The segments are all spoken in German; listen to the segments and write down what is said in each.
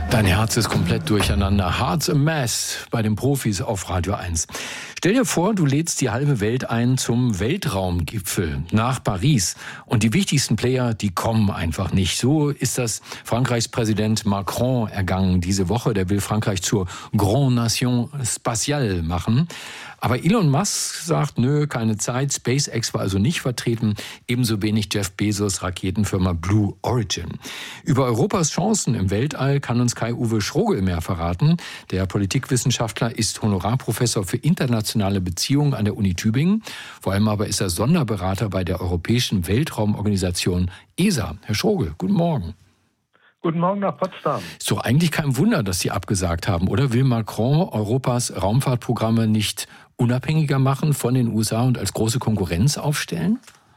Dein Herz ist komplett durcheinander. Hearts a Mess bei den Profis auf Radio 1. Stell dir vor, du lädst die halbe Welt ein zum Weltraumgipfel nach Paris. Und die wichtigsten Player, die kommen einfach nicht. So ist das Frankreichs Präsident Macron ergangen diese Woche. Der will Frankreich zur Grande Nation Spatiale machen. Aber Elon Musk sagt, nö, keine Zeit. SpaceX war also nicht vertreten. Ebenso wenig Jeff Bezos Raketenfirma Blue Origin. Über Europas Chancen im Weltall kann uns Kai-Uwe Schrogel mehr verraten. Der Politikwissenschaftler ist Honorarprofessor für internationale Beziehungen an der Uni Tübingen. Vor allem aber ist er Sonderberater bei der Europäischen Weltraumorganisation ESA. Herr Schrogel, guten Morgen. Guten Morgen nach Potsdam. Ist doch eigentlich kein Wunder, dass Sie abgesagt haben, oder? Will Macron Europas Raumfahrtprogramme nicht unabhängiger machen von den USA und als große Konkurrenz aufstellen?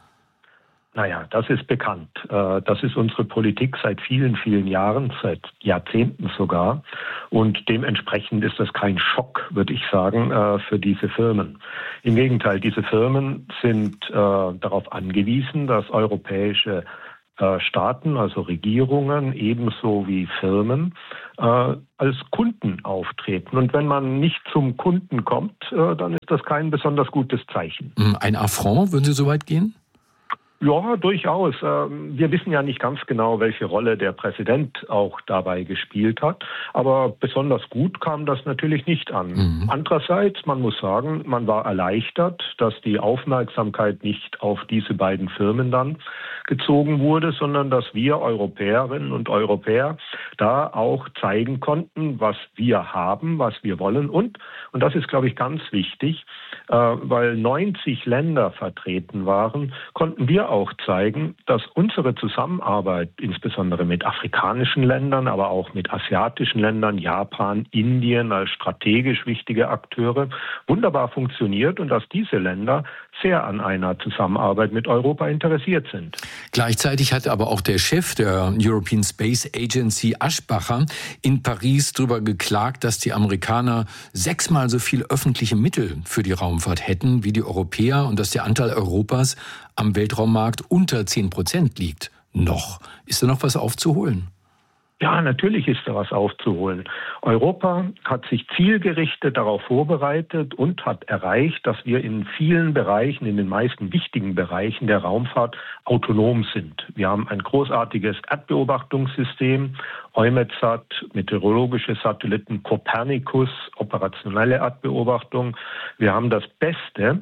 Naja, das ist bekannt. Das ist unsere Politik seit vielen, vielen Jahren, seit Jahrzehnten sogar. Und dementsprechend ist das kein Schock, würde ich sagen, für diese Firmen. Im Gegenteil, diese Firmen sind darauf angewiesen, dass europäische Staaten, also Regierungen, ebenso wie Firmen, als Kunden auftreten. Und wenn man nicht zum Kunden kommt, dann ist das kein besonders gutes Zeichen. Ein Affront, würden Sie so weit gehen? Ja, durchaus. Wir wissen ja nicht ganz genau, welche Rolle der Präsident auch dabei gespielt hat. Aber besonders gut kam das natürlich nicht an. Andererseits, man muss sagen, man war erleichtert, dass die Aufmerksamkeit nicht auf diese beiden Firmen dann gezogen wurde, sondern dass wir Europäerinnen und Europäer da auch zeigen konnten, was wir haben, was wir wollen. Und das ist, glaube ich, ganz wichtig, weil 90 Länder vertreten waren, konnten wir auch zeigen, dass unsere Zusammenarbeit, insbesondere mit afrikanischen Ländern, aber auch mit asiatischen Ländern, Japan, Indien als strategisch wichtige Akteure, wunderbar funktioniert und dass diese Länder sehr an einer Zusammenarbeit mit Europa interessiert sind. Gleichzeitig hat aber auch der Chef der European Space Agency, Aschbacher, in Paris darüber geklagt, dass die Amerikaner 6-mal so viel öffentliche Mittel für die Raumfahrt hätten wie die Europäer und dass der Anteil Europas am Weltraummarkt unter 10% liegt. Noch. Ist da noch was aufzuholen? Ja, natürlich ist da was aufzuholen. Europa hat sich zielgerichtet darauf vorbereitet und hat erreicht, dass wir in vielen Bereichen, in den meisten wichtigen Bereichen der Raumfahrt autonom sind. Wir haben ein großartiges Erdbeobachtungssystem, EUMETSAT, meteorologische Satelliten, Copernicus, operationelle Erdbeobachtung. Wir haben das beste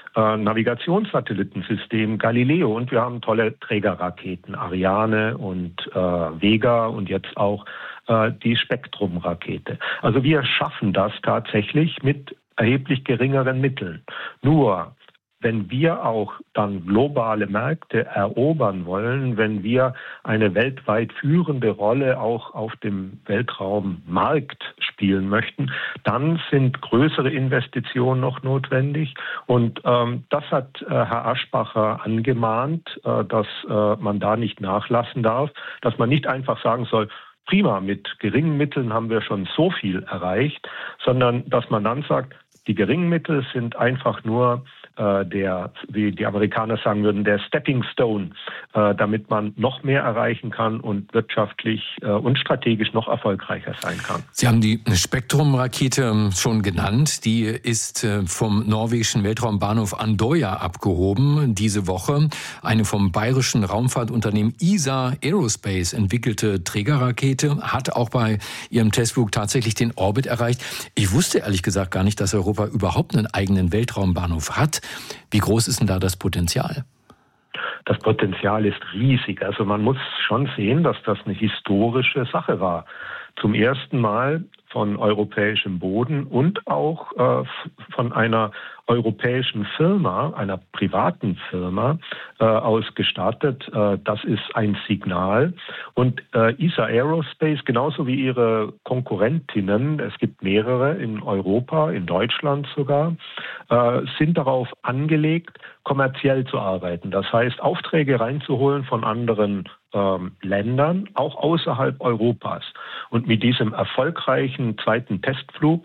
Navigationssatellitensystem Galileo und wir haben tolle Trägerraketen, Ariane und Vega und jetzt auch die Spektrum-Rakete. Also wir schaffen das tatsächlich mit erheblich geringeren Mitteln. Nur wenn wir auch dann globale Märkte erobern wollen, wenn wir eine weltweit führende Rolle auch auf dem Weltraummarkt spielen möchten, dann sind größere Investitionen noch notwendig. Und das hat Herr Aschbacher angemahnt, dass man da nicht nachlassen darf, dass man nicht einfach sagen soll, prima, mit geringen Mitteln haben wir schon so viel erreicht, sondern dass man dann sagt, die geringen Mittel sind einfach nur wie die Amerikaner sagen würden, der Stepping Stone, damit man noch mehr erreichen kann und wirtschaftlich und strategisch noch erfolgreicher sein kann. Sie haben die Spektrum-Rakete schon genannt. Die ist vom norwegischen Weltraumbahnhof Andøya abgehoben diese Woche. Eine vom bayerischen Raumfahrtunternehmen ESA Aerospace entwickelte Trägerrakete hat auch bei ihrem Testflug tatsächlich den Orbit erreicht. Ich wusste ehrlich gesagt gar nicht, dass Europa überhaupt einen eigenen Weltraumbahnhof hat. Wie groß ist denn da das Potenzial? Das Potenzial ist riesig. Also man muss schon sehen, dass das eine historische Sache war. Zum ersten Mal von europäischem Boden und auch von einer europäischen Firma, einer privaten Firma aus gestartet. Das ist ein Signal. Und ESA Aerospace, genauso wie ihre Konkurrentinnen, es gibt mehrere in Europa, in Deutschland sogar, sind darauf angelegt, kommerziell zu arbeiten. Das heißt, Aufträge reinzuholen von anderen Ländern, auch außerhalb Europas. Und mit diesem erfolgreichen zweiten Testflug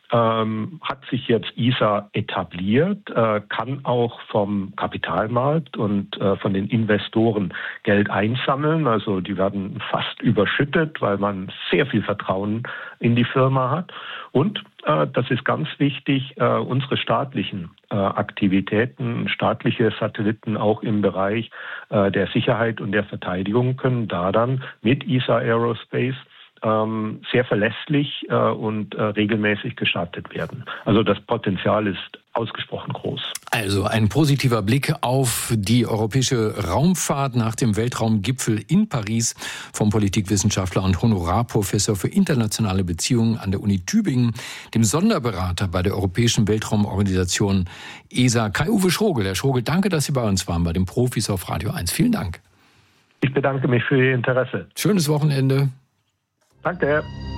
hat sich jetzt ESA etabliert, kann auch vom Kapitalmarkt und von den Investoren Geld einsammeln. Also die werden fast überschüttet, weil man sehr viel Vertrauen in die Firma hat. Und das ist ganz wichtig, unsere staatlichen Aktivitäten, staatliche Satelliten auch im Bereich der Sicherheit und der Verteidigung können da dann mit ESA Aerospace sehr verlässlich und regelmäßig gestartet werden. Also das Potenzial ist ausgesprochen groß. Also ein positiver Blick auf die europäische Raumfahrt nach dem Weltraumgipfel in Paris vom Politikwissenschaftler und Honorarprofessor für internationale Beziehungen an der Uni Tübingen, dem Sonderberater bei der Europäischen Weltraumorganisation ESA, Kai-Uwe Schrogel. Herr Schrogel, danke, dass Sie bei uns waren, bei den Profis auf Radio 1. Vielen Dank. Ich bedanke mich für Ihr Interesse. Schönes Wochenende. Danke.